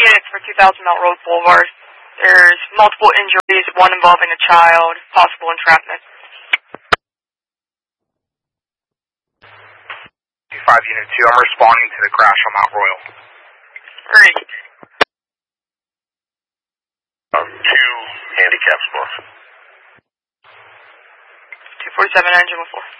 unit for 2000 Mount Road Boulevard. There's multiple injuries, one involving a child, possible entrapment. 5 Unit 2, I'm responding to the crash on Mount Royal. Great. 2 handicap score. 247 engine with 4.